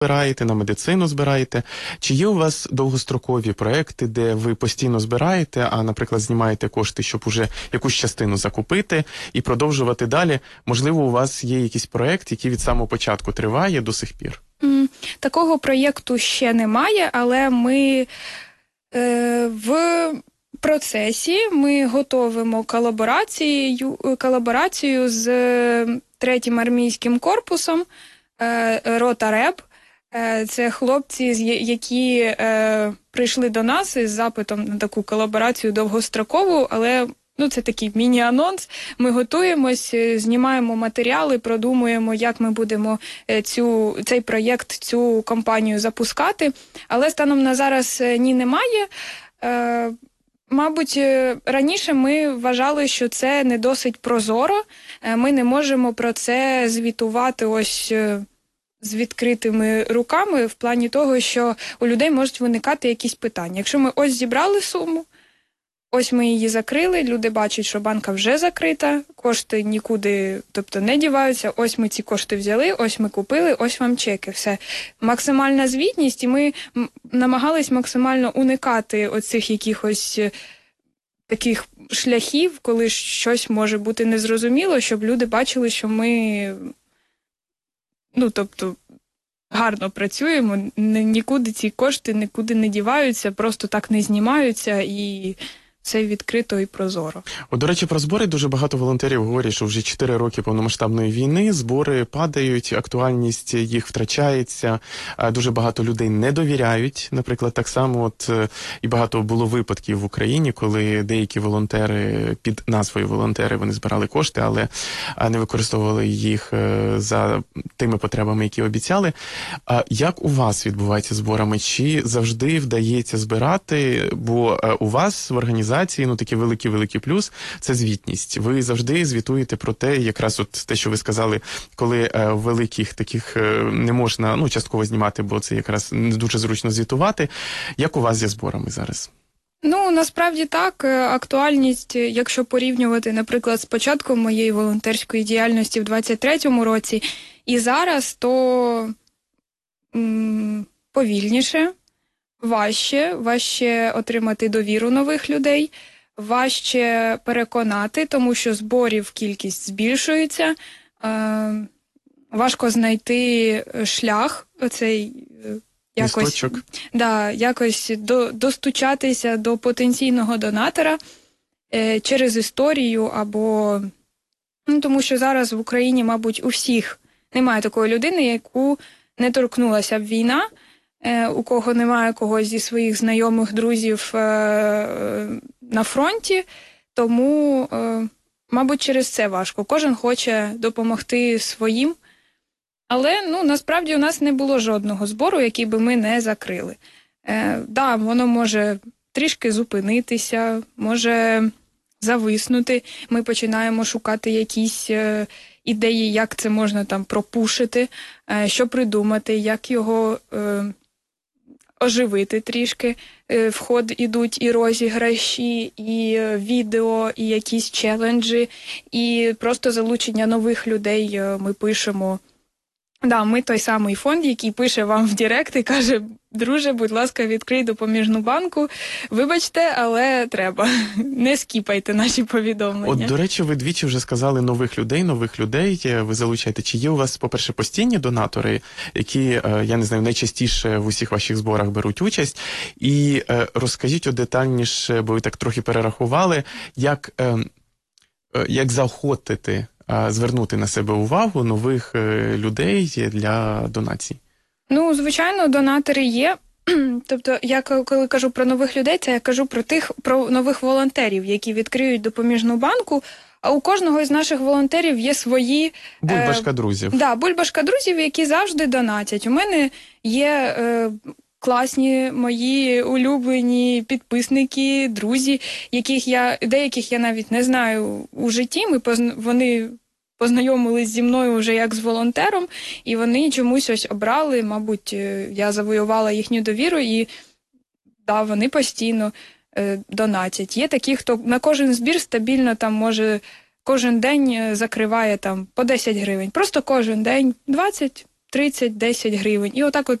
збираєте, на медицину збираєте. Чи є у вас довгострокові проекти, де ви постійно збираєте, а, наприклад, знімаєте кошти, щоб уже якусь частину закупити і продовжувати далі? Можливо, у вас є якийсь проект, який від самого початку триває до сих пір? Такого проєкту ще немає, але ми в процесі ми готовимо колаборацію з 3-м армійським корпусом, рота РЕБ. Це хлопці, які прийшли до нас із запитом на таку колаборацію довгострокову, але це такий міні-анонс. Ми готуємось, знімаємо матеріали, продумуємо, як ми будемо цей проєкт, цю кампанію запускати. Але станом на зараз немає. Мабуть, раніше ми вважали, що це не досить прозоро. Ми не можемо про це звітувати ось з відкритими руками в плані того, що у людей можуть виникати якісь питання. Якщо ми ось зібрали суму, ось ми її закрили, люди бачать, що банка вже закрита, кошти нікуди, тобто не діваються, ось ми ці кошти взяли, ось ми купили, ось вам чеки, все. Максимальна звітність, і ми намагались максимально уникати оцих якихось таких шляхів, коли щось може бути незрозуміло, щоб люди бачили, що ми, тобто, гарно працюємо, нікуди ці кошти нікуди не діваються, просто так не знімаються і все відкрито і прозоро. До речі, про збори дуже багато волонтерів говорять, що вже 4 роки повномасштабної війни збори падають, актуальність їх втрачається, дуже багато людей не довіряють. Наприклад, так само і багато було випадків в Україні, коли деякі волонтери, під назвою волонтери, вони збирали кошти, але не використовували їх за тими потребами, які обіцяли. Як у вас відбувається зборами? Чи завжди вдається збирати? Бо у вас в організації такий великий плюс – це звітність. Ви завжди звітуєте про те, якраз те, що ви сказали, коли великих таких не можна, частково знімати, бо це якраз не дуже зручно звітувати. Як у вас зі зборами зараз? Насправді так. Актуальність, якщо порівнювати, наприклад, з початком моєї волонтерської діяльності в 23-му році і зараз, то повільніше. Важче отримати довіру нових людей, важче переконати, тому що зборів кількість збільшується, важко знайти шлях, оцей якось достучатися до потенційного донатора через історію або... тому що зараз в Україні, мабуть, у всіх немає такої людини, яку не торкнулася б війна, у кого немає когось зі своїх знайомих, друзів на фронті, тому, мабуть, через це важко. Кожен хоче допомогти своїм, але, насправді, у нас не було жодного збору, який би ми не закрили. Воно може трішки зупинитися, може зависнути. Ми починаємо шукати якісь ідеї, як це можна пропушити, що придумати, як його оживити трішки. В ход ідуть і розіграші, і відео, і якісь челенджі, і просто залучення нових людей ми пишемо. Ми той самий фонд, який пише вам в Директ і каже: друже, будь ласка, відкрий допоміжну банку. Вибачте, але треба. Не скіпайте наші повідомлення. До речі, ви двічі вже сказали нових людей ви залучаєте. Чи є у вас, по-перше, постійні донатори, які, я не знаю, найчастіше в усіх ваших зборах беруть участь? І розкажіть детальніше, бо ви так трохи перерахували, як заохотити, звернути на себе увагу нових людей для донацій? Звичайно, донатори є. Тобто, я коли кажу про нових людей, це я кажу про нових волонтерів, які відкриють допоміжну банку, а у кожного із наших волонтерів є свої... Бульбашка друзів. Бульбашка друзів, які завжди донатять. У мене є класні мої улюблені підписники, друзі, деяких я навіть не знаю у житті. Вони познайомились зі мною вже як з волонтером, і вони чомусь ось обрали, мабуть, я завоювала їхню довіру, і вони постійно донатять. Є такі, хто на кожен збір стабільно кожен день закриває по 10 гривень. Просто кожен день 20, 30-10 гривень. І отак от